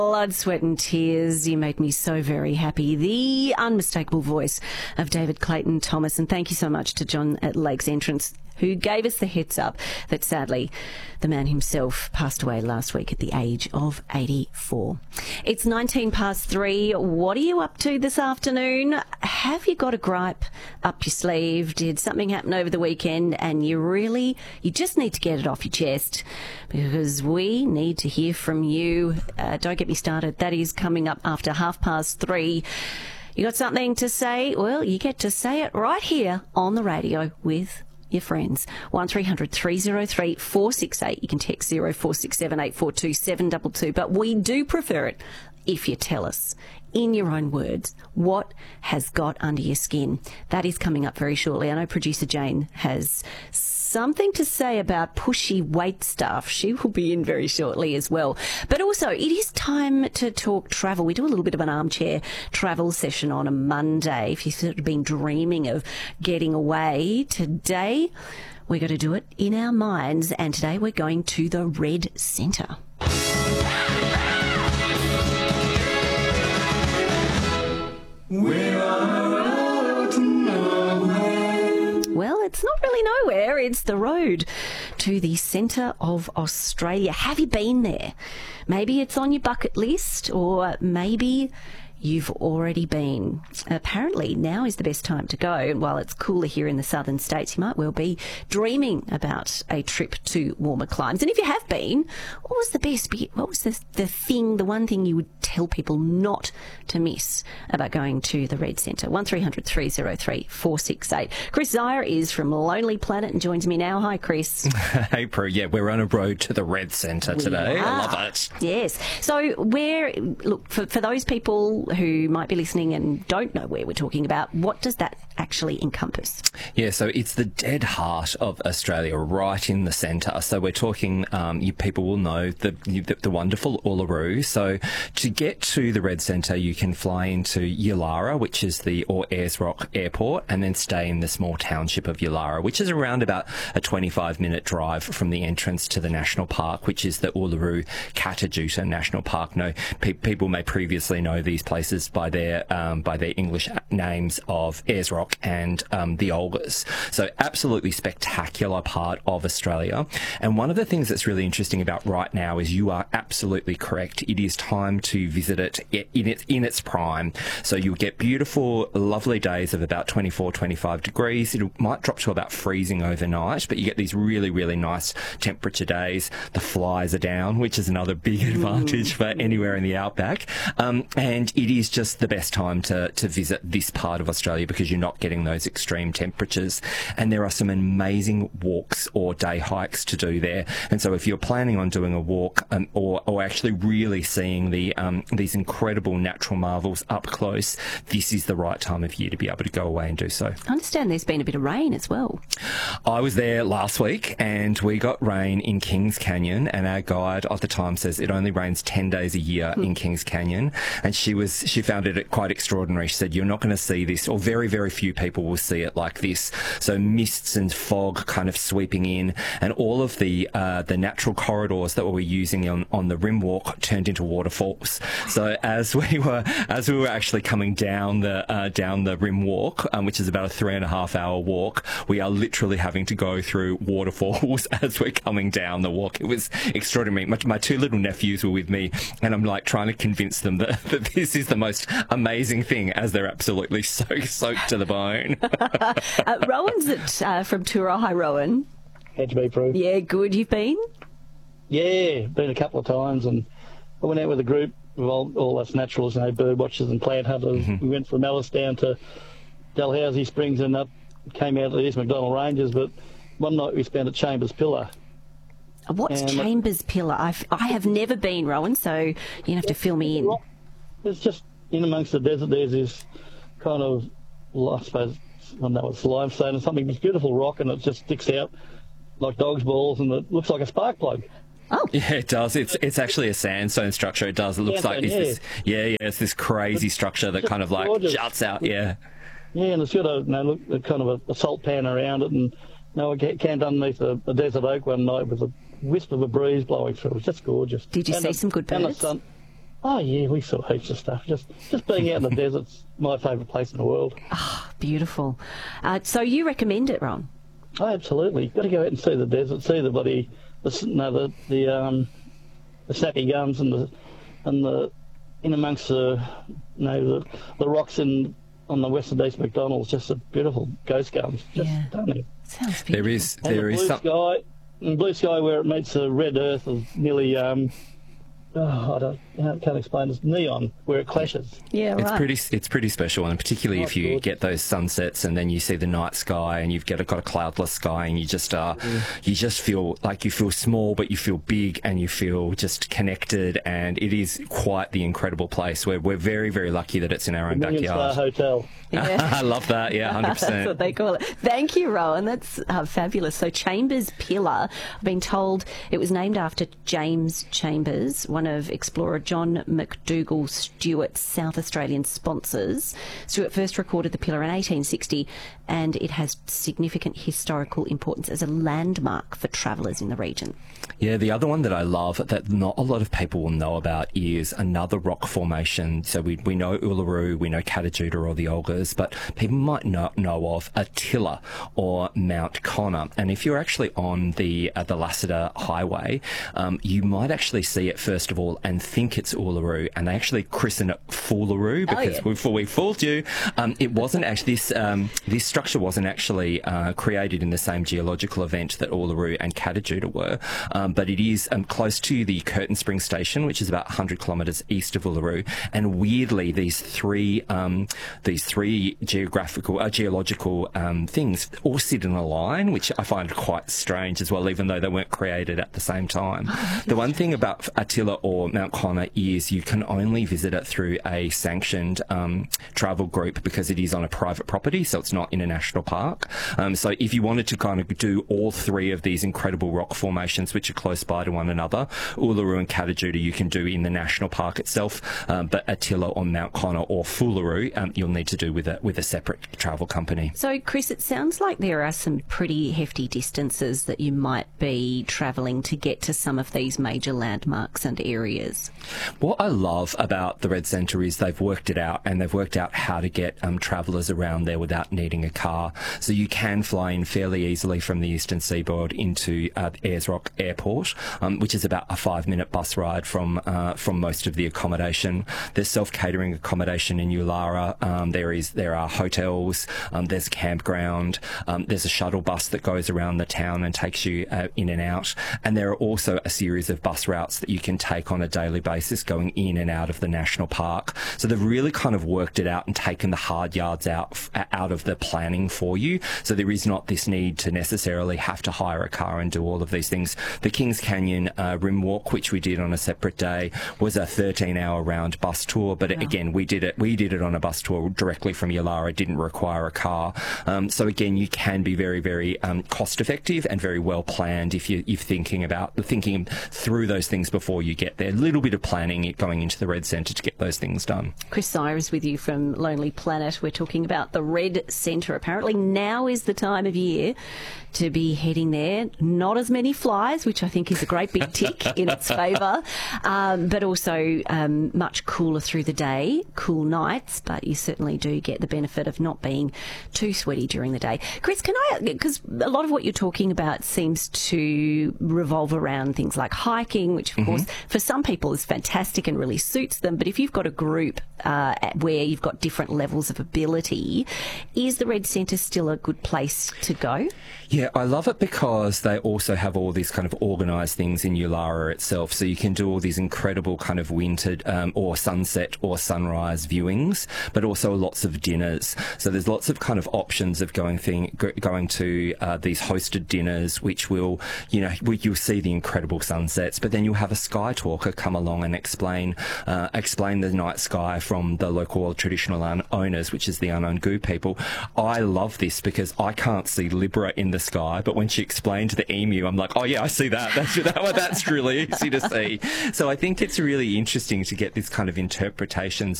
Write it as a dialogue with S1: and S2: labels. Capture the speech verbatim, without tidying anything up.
S1: Blood, sweat and tears. You made me so very happy. The unmistakable voice of David Clayton Thomas. And thank you so much to John at Lakes Entrance, who gave us the heads up that sadly the man himself passed away last week at the age of eighty-four. It's nineteen past three. What are you up to this afternoon? Have you got a gripe up your sleeve? Did something happen over the weekend and you really, you just need to get it off your chest? Because we need to hear from you. Uh, don't get me started. That is coming up after half past three. You got something to say? Well, you get to say it right here on the radio with your friends. one three hundred three oh three four six eight. You can text zero four six seven eight four two seven two two. But we do prefer it if you tell us in your own words what has got under your skin. That is coming up very shortly. I know producer Jane has something to say about pushy weight stuff. She will be in very shortly as well. But also, it is time to talk travel. We do a little bit of an armchair travel session on a Monday. If you've sort of been dreaming of getting away, today we're going to do it in our minds. And today we're going to the Red Centre. We're on a road to nowhere. Well, it's not really nowhere. It's the road to the centre of Australia. Have you been there? Maybe it's on your bucket list, or maybe you've already been. Apparently, now is the best time to go. And while it's cooler here in the southern states, you might well be dreaming about a trip to warmer climes. And if you have been, what was the best bit? What was the, the thing, the one thing you would tell people not to miss about going to the Red Centre? one three hundred three oh three four six eight. Chris Zyer is from Lonely Planet and joins me now. Hi, Chris.
S2: Hey, Prue. Yeah, we're on a road to the Red Centre today. I love it.
S1: Yes. So where, look, for, for those people who might be listening and don't know where we're talking about, what does that actually encompass?
S2: Yeah, so it's the dead heart of Australia, right in the centre. So we're talking, um, you people will know the, the the wonderful Uluru. So to get to the Red Centre, you can fly into Yulara, which is the, or Ayers Rock Airport, and then stay in the small township of Yulara, which is around about a twenty-five minute drive from the entrance to the national park, which is the Uluru Katajuta National Park. No, pe- people may previously know these places by their um, by their English names of Ayers Rock and um, the Olgas. So absolutely spectacular part of Australia. And one of the things that's really interesting about right now is you are absolutely correct. It is time to visit it in its in its prime. So you'll get beautiful, lovely days of about twenty-four, twenty-five degrees. It might drop to about freezing overnight, but you get these really, really nice temperature days. The flies are down, which is another big advantage for anywhere in the outback. Um, and it is just the best time to, to visit this part of Australia because you're not getting those extreme temperatures. And there are some amazing walks or day hikes to do there. And so if you're planning on doing a walk um, or, or actually really seeing the um, these incredible natural marvels up close, this is the right time of year to be able to go away and do so.
S1: I understand there's been a bit of rain as well.
S2: I was there last week and we got rain in Kings Canyon, and our guide at the time says it only rains ten days a year mm. in Kings Canyon. And she was she found it quite extraordinary. She said, you're not going to see this, or very, very few people will see it like this. So mists and fog kind of sweeping in, and all of the uh, the natural corridors that we were using on, on the rim walk turned into waterfalls. So as we were as we were actually coming down the uh, down the rim walk, um, which is about a three and a half hour walk, we are literally having to go through waterfalls as we're coming down the walk. It was extraordinary. My, my two little nephews were with me, and I'm like trying to convince them that, that this is the most amazing thing, as they're absolutely soaked, soaked to the bone.
S1: uh, Rowan's at, uh, from Toora. Hi, Rowan.
S3: How'd you be, Prue?
S1: Yeah, good. You've been?
S3: Yeah, been a couple of times, and I went out with a group of all, all us naturalists, you know, bird watchers and plant hunters. Mm-hmm. We went from Alice down to Dalhousie Springs and up, came out of the East McDonald Ranges, but one night we spent at Chambers Pillar.
S1: What's
S3: and
S1: Chambers Pillar? I've, I have never been, Rowan, so you have to fill me in.
S3: It's just in amongst the desert. There's this kind of, well, I suppose, I know it's limestone or something, this beautiful rock, and it just sticks out like dog's balls, and it looks like a spark plug.
S1: Oh.
S2: Yeah, it does. It's it's actually a sandstone structure. It does. It looks
S3: Sandstone,
S2: like it's
S3: yeah.
S2: this. Yeah, yeah. It's this crazy
S3: it's
S2: structure that kind of like
S3: gorgeous.
S2: juts out. Yeah.
S3: Yeah, and it's got a, you know, look, a kind of a, a salt pan around it, and you know, I camped underneath a, a desert oak one night with a wisp of a breeze blowing through. It's just gorgeous.
S1: Did you
S3: and
S1: see
S3: the,
S1: some good
S3: and
S1: birds?
S3: the sun, Oh, yeah, we saw heaps of stuff. Just just being out in the desert's my favourite place in the world.
S1: Oh, beautiful. Uh, so you recommend it, Ron?
S3: Oh, absolutely. You've got to go out and see the desert, see the bloody, the, no, the, the, um, the snappy gums and the, and the, in amongst the, you know, the, the rocks in, on the Western East McDonald's, just a beautiful ghost gums. Just
S1: Yeah.
S3: stunning.
S1: Sounds beautiful.
S2: There is
S3: And
S2: there
S3: the
S2: is
S3: blue
S2: some.
S3: sky, and blue sky where it meets the red earth is nearly, um, oh, I don't, I can't explain. It's neon where it clashes.
S1: Yeah, right.
S2: It's pretty. It's pretty special, and particularly
S3: Oh,
S2: if you
S3: good.
S2: get those sunsets, and then you see the night sky, and you've got a, got a cloudless sky, and you just uh, you just feel like you feel small, but you feel big, and you feel just connected, and it is quite the incredible place. We're we're very very lucky that it's in our own
S3: Million Star
S2: backyard.
S3: Hotel.
S1: Yeah.
S2: I love that. Yeah, hundred
S1: That's what
S2: percent.
S1: they call it. Thank you, Rowan. That's uh, fabulous. So Chambers Pillar, I've been told it was named after James Chambers, one of explorer John McDougall Stewart's South Australian sponsors. Stewart first recorded the pillar in eighteen sixty, and it has significant historical importance as a landmark for travellers in the region.
S2: Yeah, the other one that I love that not a lot of people will know about is another rock formation. So we we know Uluru, we know Katajuda or the Olgas, but people might not know of Attila or Mount Connor. And if you're actually on the uh, the Lassiter Highway, um, you might actually see it first of all and think it's Uluru, and they actually christen it Foolaroo because
S1: yeah.
S2: before we fooled you, um, it wasn't actually this um, this structure wasn't actually uh, created in the same geological event that Uluru and Katajuda were. Um, but it is um, close to the Curtin Springs station, which is about one hundred kilometres east of Uluru. And weirdly, these three um, these three geographical, uh, geological um, things all sit in a line, which I find quite strange as well, even though they weren't created at the same time. The one thing about Attila or Mount Connor is you can only visit it through a sanctioned um, travel group because it is on a private property, so it's not in a national park. Um, so if you wanted to kind of do all three of these incredible rock formations, which are close by to one another, Uluru and Katajuda you can do in the national park itself, um, but Attila or Mount Connor or Foolaroo um, you'll need to do with a with a separate travel company.
S1: So, Chris, it sounds like there are some pretty hefty distances that you might be travelling to get to some of these major landmarks and areas.
S2: What I love about the Red Centre is they've worked it out, and they've worked out how to get um, travellers around there without needing a car. So you can fly in fairly easily from the eastern seaboard into uh, Ayers Rock Airport, um, which is about a five-minute bus ride from uh, from most of the accommodation. There's self-catering accommodation in Ulara. Um, there is there are hotels. Um, there's a campground. Um, there's a shuttle bus that goes around the town and takes you uh, in and out. And there are also a series of bus routes that you can take on a daily basis going in and out of the national park. So they've really kind of worked it out and taken the hard yards out out of the planning for you. So there is not this need to necessarily have to hire a car and do all of these things. The Kings Canyon uh, Rim Walk, which we did on a separate day, was a thirteen hour round bus tour. But
S1: Wow.
S2: again, we did it we did it on a bus tour directly from Yulara. It didn't require a car. Um, so again, you can be very, very um, cost effective and very well planned if you, you're thinking about thinking through those things before you get there. A little bit of planning going into the Red Centre to get those things done.
S1: Chris Cyrus with you from Lonely Planet. We're talking about the Red Centre. Apparently now is the time of year to be heading there. Not as many flies, which I think is a great big tick in its favour, um, but also um, much cooler through the day, cool nights, but you certainly do get the benefit of not being too sweaty during the day. Chris, can I, because a lot of what you're talking about seems to revolve around things like hiking, which of mm-hmm. course for some people is fantastic and really suits them, but if you've got a group uh, where you've got different levels of ability, is the Red Centre still a good place to go?
S2: Yeah, I love it because they also have all these kind of organised things in Yulara itself. So you can do all these incredible kind of wintered um, or sunset or sunrise viewings, but also lots of dinners. So there's lots of kind of options of going thing, going to uh, these hosted dinners, which will, you know, you'll see the incredible sunsets, but then you'll have a sky talker come along and explain uh, explain the night sky from the local traditional owners, which is the Unangu people. I love this because I can't see Libra in the sky, but when she explained the emu, I'm like, oh yeah, I see that. That's that, that's really easy to see. So I think it's really interesting to get this kind of interpretations